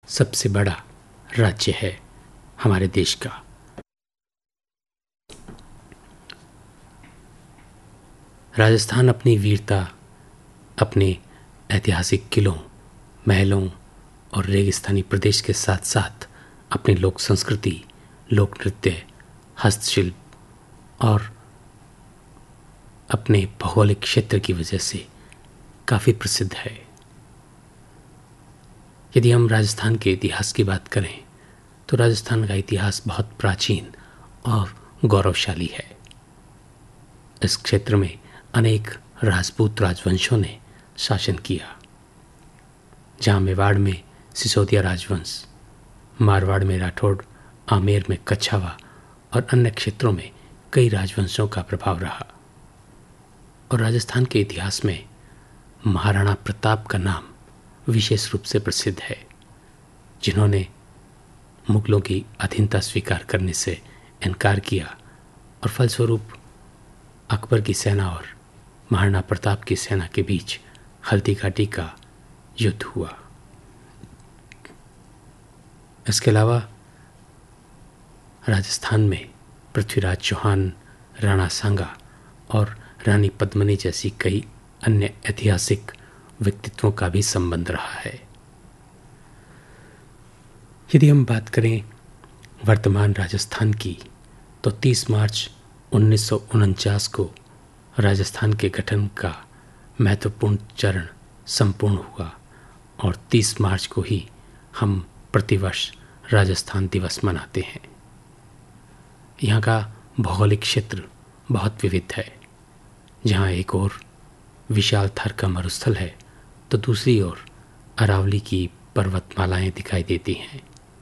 सबसे बड़ा राज्य है हमारे देश का। राजस्थान अपनी वीरता, अपने ऐतिहासिक किलों, महलों और रेगिस्तानी प्रदेश के साथ साथ अपनी लोक संस्कृति, लोक नृत्य, हस्तशिल्प और अपने भौगोलिक क्षेत्र की वजह से काफ़ी प्रसिद्ध है। यदि हम राजस्थान के इतिहास की बात करें तो राजस्थान का इतिहास बहुत प्राचीन और गौरवशाली है। इस क्षेत्र में अनेक राजपूत राजवंशों ने शासन किया, जहाँ मेवाड़ में सिसोदिया राजवंश, मारवाड़ में राठौड़, आमेर में कच्छावा और अन्य क्षेत्रों में कई राजवंशों का प्रभाव रहा। और राजस्थान के इतिहास में महाराणा प्रताप का नाम विशेष रूप से प्रसिद्ध है, जिन्होंने मुगलों की अधीनता स्वीकार करने से इनकार किया और फलस्वरूप अकबर की सेना और महाराणा प्रताप की सेना के बीच हल्दी घाटी का युद्ध हुआ। इसके अलावा राजस्थान में पृथ्वीराज चौहान, राणा सांगा और रानी पद्मिनी जैसी कई अन्य ऐतिहासिक व्यक्तित्वों का भी संबंध रहा है। यदि हम बात करें वर्तमान राजस्थान की, तो 30 मार्च 1949 को राजस्थान के गठन का महत्वपूर्ण चरण संपूर्ण हुआ और 30 मार्च को ही हम प्रतिवर्ष राजस्थान दिवस मनाते हैं। यहाँ का भौगोलिक क्षेत्र बहुत विविध है, जहाँ एक ओर विशाल थर का मरुस्थल है तो दूसरी ओर अरावली की पर्वतमालाएं दिखाई देती हैं।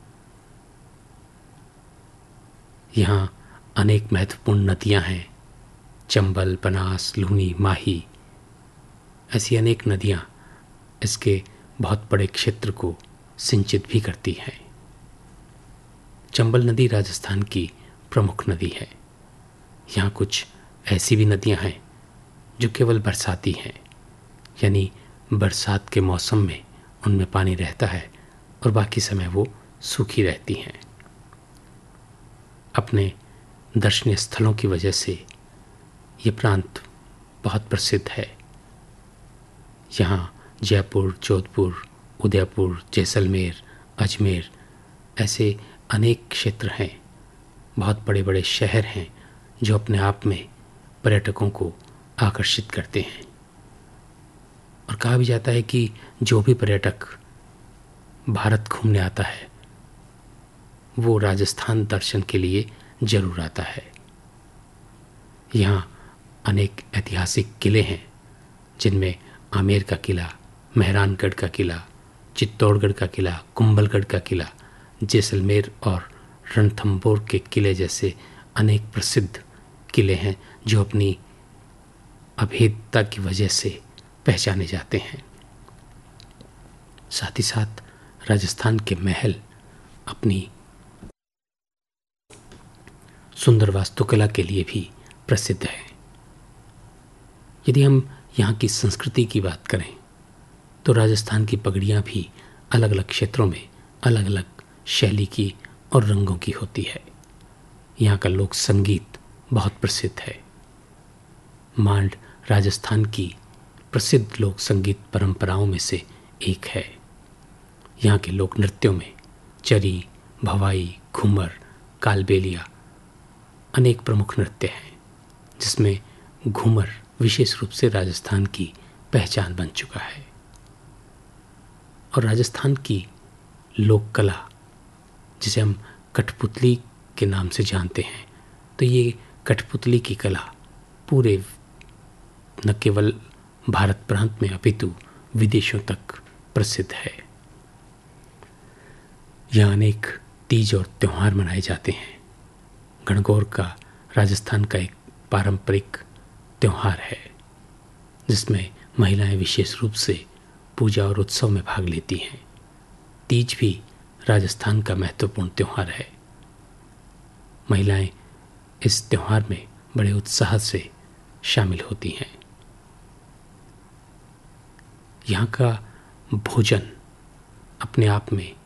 यहाँ अनेक महत्वपूर्ण नदियाँ हैं, चंबल, बनास, लूनी, माही, ऐसी अनेक नदियाँ इसके बहुत बड़े क्षेत्र को सिंचित भी करती हैं। चंबल नदी राजस्थान की प्रमुख नदी है। यहाँ कुछ ऐसी भी नदियाँ हैं जो केवल बरसाती हैं, यानी बरसात के मौसम में उनमें पानी रहता है और बाकी समय वो सूखी रहती हैं। अपने दर्शनीय स्थलों की वजह से ये प्रांत बहुत प्रसिद्ध है। यहाँ जयपुर, जोधपुर, उदयपुर, जैसलमेर, अजमेर ऐसे अनेक क्षेत्र हैं, बहुत बड़े बड़े शहर हैं जो अपने आप में पर्यटकों को आकर्षित करते हैं। और कहा भी जाता है कि जो भी पर्यटक भारत घूमने आता है वो राजस्थान दर्शन के लिए जरूर आता है। यहाँ अनेक ऐतिहासिक किले हैं, जिनमें आमेर का किला, मेहरानगढ़ का किला, चित्तौड़गढ़ का किला, कुंभलगढ़ का किला, जैसलमेर और रणथंभौर के किले जैसे अनेक प्रसिद्ध किले हैं जो अपनी अभेद्यता की वजह से पहचाने जाते हैं। साथ ही साथ राजस्थान के महल अपनी सुंदर वास्तुकला के लिए भी प्रसिद्ध है। यदि हम यहाँ की संस्कृति की बात करें तो राजस्थान की पगड़ियाँ भी अलग अलग क्षेत्रों में अलग अलग शैली की और रंगों की होती है। यहाँ का लोक संगीत बहुत प्रसिद्ध है। मांड राजस्थान की प्रसिद्ध लोक संगीत परंपराओं में से एक है। यहाँ के लोक नृत्यों में चरी, भवाई, घूमर, कालबेलिया अनेक प्रमुख नृत्य हैं, जिसमें घूमर विशेष रूप से राजस्थान की पहचान बन चुका है। और राजस्थान की लोक कला, जिसे हम कठपुतली के नाम से जानते हैं, तो ये कठपुतली की कला पूरे न केवल भारत प्रांत में अपितु विदेशों तक प्रसिद्ध है। यहाँ अनेक तीज और त्यौहार मनाए जाते हैं। गणगौर का राजस्थान का एक पारंपरिक त्यौहार है, जिसमें महिलाएं विशेष रूप से पूजा और उत्सव में भाग लेती हैं। तीज भी राजस्थान का महत्वपूर्ण त्यौहार है। महिलाएं इस त्यौहार में बड़े उत्साह से शामिल होती हैं। यहाँ का भोजन अपने आप में